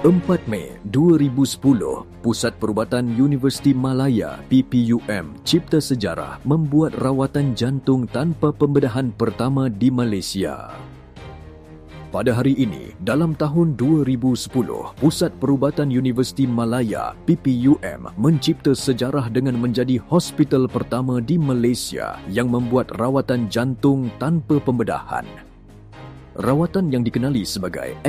4 Mei 2010, Pusat Perubatan Universiti Malaya PPUM cipta sejarah membuat rawatan jantung tanpa pembedahan pertama di Malaysia. Pada hari ini, dalam tahun 2010, Pusat Perubatan Universiti Malaya PPUM mencipta sejarah dengan menjadi hospital pertama di Malaysia yang membuat rawatan jantung tanpa pembedahan. Rawatan yang dikenali sebagai